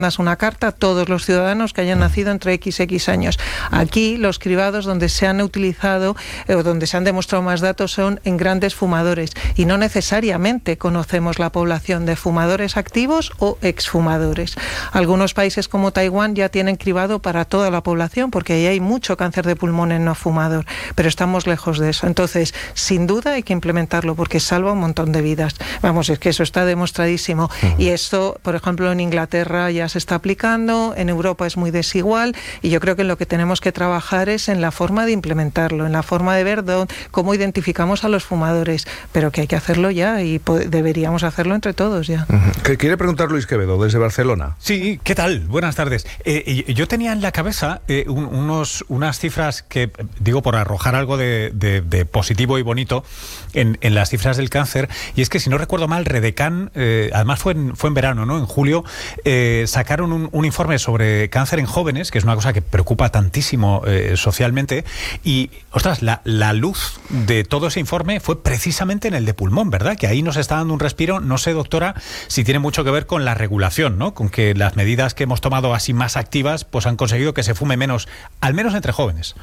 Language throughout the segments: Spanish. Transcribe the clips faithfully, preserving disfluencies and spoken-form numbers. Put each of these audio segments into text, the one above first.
una carta a todos los ciudadanos que hayan nacido entre equis equis años. Aquí los cribados donde se han utilizado eh, o donde se han demostrado más datos son en grandes fumadores y no necesariamente conocemos la población de fumadores activos o exfumadores. Algunos países como Taiwán ya tienen cribado para toda la población porque ahí hay mucho cáncer de pulmón en no fumador, pero estamos lejos de eso. Entonces, sin duda hay que implementarlo porque salva un montón de vidas. Vamos, es que eso está demostradísimo. Uh-huh. Y esto, por ejemplo, en Inglaterra ya se está aplicando, en Europa es muy desigual y yo creo que en lo que tenemos que trabajar es en la forma de implementarlo, en la forma de ver dónde, cómo identificamos a los fumadores, pero que hay que hacerlo ya y deberíamos hacerlo entre todos ya. Uh-huh. ¿Qué quiere preguntar Luis Quevedo desde Barcelona? Sí, ¿qué tal? Buenas tardes. Eh, yo tenía en la cabeza eh, un, unos, unas cifras que, digo, por arrojar algo de, de, de positivo y bonito en, en las cifras del cáncer, y es que si no recuerdo mal, Redecán, eh, además fue en, fue en verano, ¿no? En julio, eh, sacaron un, un informe sobre cáncer en jóvenes, que es una cosa que preocupa tantísimo eh, socialmente, y, ostras, la, la luz de todo ese informe fue precisamente en el de pulmón, ¿verdad? Que ahí nos está dando un respiro. No sé, doctora, si tiene mucho que ver con la regulación, ¿no? Con que las medidas que hemos tomado así más activas, pues han conseguido que se fume menos, al menos entre jóvenes.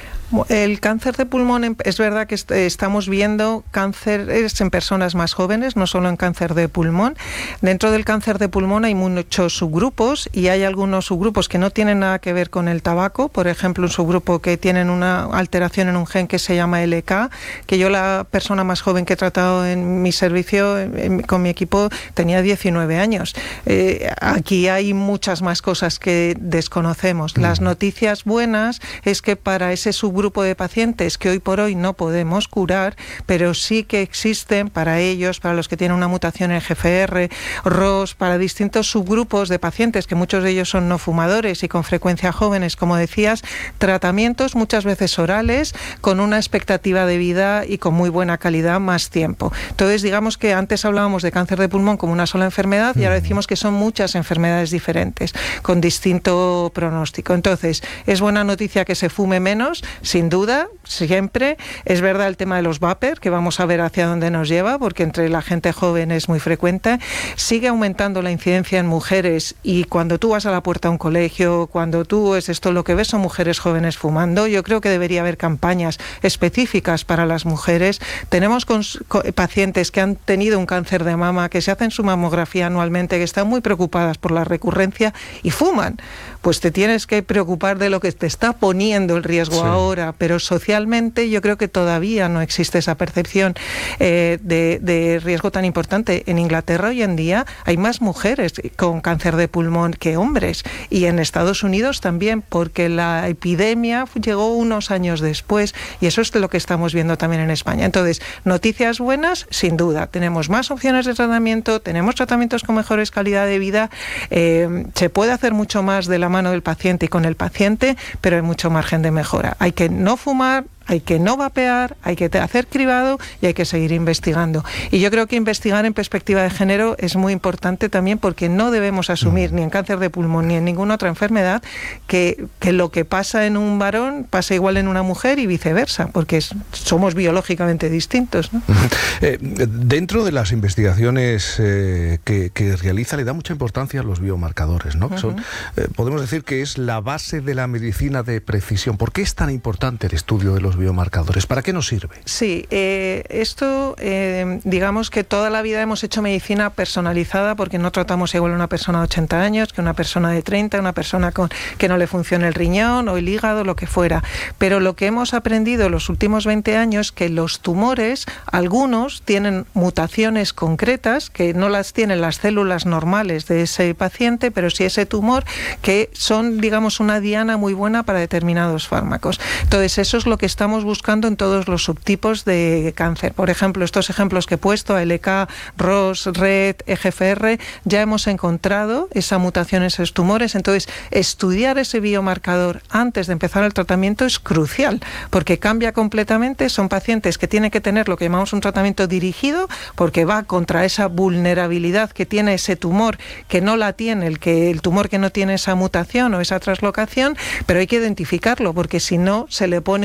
El cáncer de pulmón, es verdad que estamos viendo cánceres en personas más jóvenes, no solo en cáncer de pulmón. Dentro del cáncer de pulmón hay muchos subgrupos y hay algunos subgrupos que no tienen nada que ver con el tabaco. Por ejemplo, un subgrupo que tienen una alteración en un gen que se llama L K, que yo, la persona más joven que he tratado en mi servicio, en, con mi equipo, tenía diecinueve años. Eh, aquí hay muchas más cosas que desconocemos. Las noticias buenas es que para ese subgrupo grupo de pacientes que hoy por hoy no podemos curar, pero sí que existen para ellos, para los que tienen una mutación en G F R, R O S, para distintos subgrupos de pacientes, que muchos de ellos son no fumadores y con frecuencia jóvenes, como decías, tratamientos muchas veces orales con una expectativa de vida y con muy buena calidad más tiempo. Entonces, digamos que antes hablábamos de cáncer de pulmón como una sola enfermedad y ahora decimos que son muchas enfermedades diferentes con distinto pronóstico. Entonces, es buena noticia que se fume menos, sin duda, siempre. Es verdad el tema de los vapor, que vamos a ver hacia dónde nos lleva, porque entre la gente joven es muy frecuente. Sigue aumentando la incidencia en mujeres y cuando tú vas a la puerta de un colegio, cuando tú es esto, lo que ves son mujeres jóvenes fumando. Yo creo que debería haber campañas específicas para las mujeres. Tenemos con, con, pacientes que han tenido un cáncer de mama, que se hacen su mamografía anualmente, que están muy preocupadas por la recurrencia y fuman. Pues te tienes que preocupar de lo que te está poniendo el riesgo sí. ahora, pero socialmente yo creo que todavía no existe esa percepción eh, de, de riesgo tan importante. En Inglaterra hoy en día hay más mujeres con cáncer de pulmón que hombres, y en Estados Unidos también, porque la epidemia llegó unos años después, y eso es lo que estamos viendo también en España. Entonces, noticias buenas, sin duda. Tenemos más opciones de tratamiento, tenemos tratamientos con mejores calidad de vida, eh, se puede hacer mucho más de la mano del paciente y con el paciente, pero hay mucho margen de mejora. Hay que no fumar, hay que no vapear, hay que hacer cribado y hay que seguir investigando. Y yo creo que investigar en perspectiva de género es muy importante también, porque no debemos asumir ni en cáncer de pulmón ni en ninguna otra enfermedad que, que lo que pasa en un varón pasa igual en una mujer y viceversa, porque es, somos biológicamente distintos, ¿no? Eh, dentro de las investigaciones eh, que, que realiza, le da mucha importancia a los biomarcadores, ¿no? Uh-huh. Son, eh, podemos decir que es la base de la medicina de precisión. ¿Por qué es tan importante el estudio de los biomarcadores? ¿Para qué nos sirve? Sí, eh, esto, eh, digamos que toda la vida hemos hecho medicina personalizada, porque no tratamos igual a una persona de ochenta años que una persona de treinta, una persona con que no le funcione el riñón o el hígado, lo que fuera. Pero lo que hemos aprendido en los últimos veinte años es que los tumores, algunos tienen mutaciones concretas que no las tienen las células normales de ese paciente, pero sí ese tumor, que son, digamos, una diana muy buena para determinados fármacos. Entonces, eso es lo que está estamos buscando en todos los subtipos de cáncer. Por ejemplo, estos ejemplos que he puesto, L K, R O S, R E T, G F R, ya hemos encontrado esa mutación en esos tumores. Entonces, estudiar ese biomarcador antes de empezar el tratamiento es crucial, porque cambia completamente. Son pacientes que tienen que tener lo que llamamos un tratamiento dirigido, porque va contra esa vulnerabilidad que tiene ese tumor, que no la tiene el, que, el tumor que no tiene esa mutación o esa translocación, pero hay que identificarlo, porque si no, se le pone un tratamiento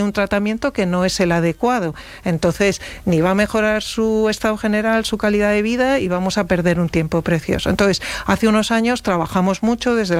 tratamiento que no es el adecuado. Entonces, ni va a mejorar su estado general, su calidad de vida, y vamos a perder un tiempo precioso. Entonces, hace unos años trabajamos mucho desde